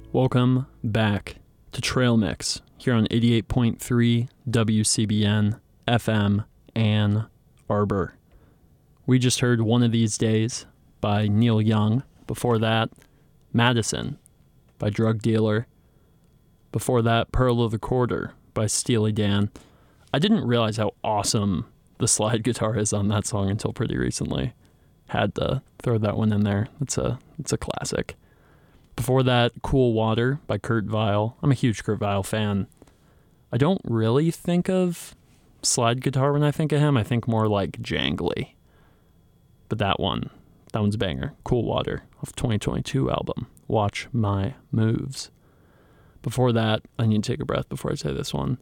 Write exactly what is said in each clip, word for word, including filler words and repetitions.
Welcome back to Trail Mix here on eighty-eight point three W C B N F M Ann Arbor. We just heard One of These Days by Neil Young. Before that, Madison by Drug Dealer. Before that, Pearl of the Quarter by Steely Dan. I didn't realize how awesome the slide guitar is on that song until pretty recently. Had to throw that one in there. It's a it's a classic. Before that, Cool Water by Kurt Vile. I'm a huge Kurt Vile fan. I don't really think of slide guitar when I think of him. I think more like jangly. But that one, that one's a banger. Cool Water off twenty twenty-two album, Watch My Moves. Before that, I need to take a breath before I say this one.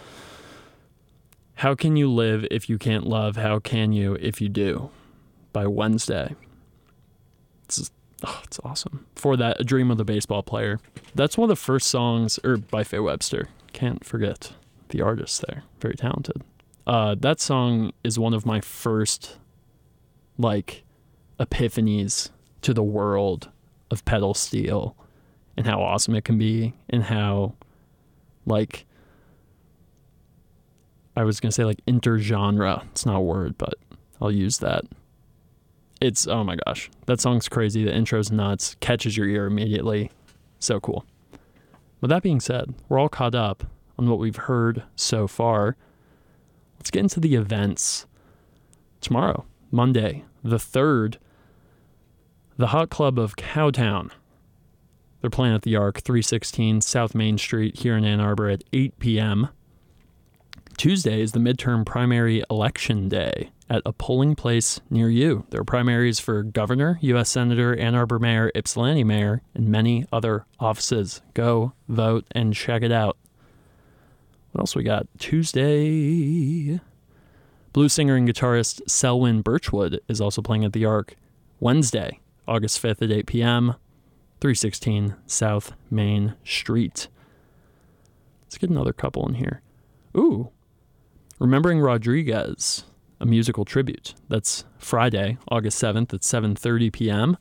How Can You Live If You Can't Love? How Can You If You Do? By Wednesday. It's, oh, it's awesome. Before that, A Dream of the Baseball Player. That's one of the first songs, or by Faye Webster. Can't forget the artist there. Very talented. Uh, that song is one of my first, like, epiphanies to the world of pedal steel and how awesome it can be and how, like, I was going to say, like, intergenre. It's not a word, but I'll use that. It's, oh my gosh, that song's crazy. The intro's nuts, catches your ear immediately. So cool. With that being said, we're all caught up on what we've heard so far. Let's get into the events. Tomorrow, Monday, the third, the Hot Club of Cowtown. They're playing at the Arc, three sixteen South Main Street here in Ann Arbor at eight p.m. Tuesday is the midterm primary election day at a polling place near you. There are primaries for governor, U S Senator, Ann Arbor Mayor, Ypsilanti Mayor, and many other offices. Go vote and check it out. What else we got? Tuesday. Blues singer and guitarist Selwyn Birchwood is also playing at the Arc. Wednesday, August fifth at eight p.m., three sixteen South Main Street. Let's get another couple in here. Ooh. Remembering Rodriguez, a musical tribute. That's Friday, August seventh at seven thirty p.m.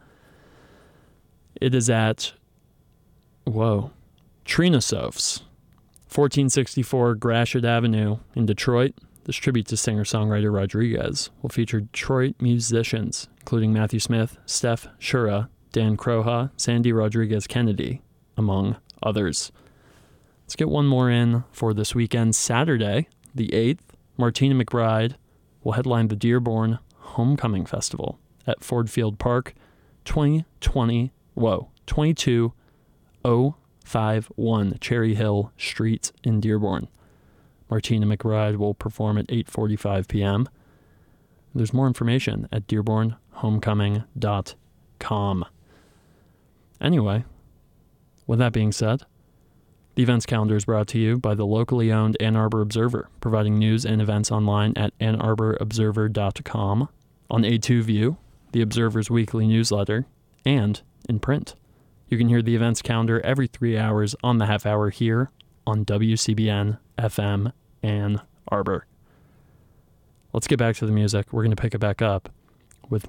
It is at, whoa, Trina Sofs, fourteen sixty-four Gratiot Avenue in Detroit. This tribute to singer-songwriter Rodriguez will feature Detroit musicians, including Matthew Smith, Steph Shura, Dan Croha, Sandy Rodriguez Kennedy, among others. Let's get one more in for this weekend. Saturday, the eighth, Martina McBride will headline the Dearborn Homecoming Festival at Ford Field Park, twenty twenty, whoa, twenty-two oh five one Cherry Hill Street in Dearborn. Martina McBride will perform at eight forty-five p.m. There's more information at dearborn homecoming dot com. Anyway, with that being said, the events calendar is brought to you by the locally owned Ann Arbor Observer, providing news and events online at ann arbor observer dot com, on A two View, the Observer's weekly newsletter, and in print. You can hear the events calendar every three hours on the half hour here on W C B N F M Ann Arbor. Let's get back to the music. We're going to pick it back up with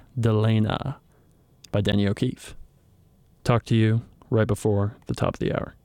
Magdalena by Danny O'Keefe. Talk to you right before the top of the hour.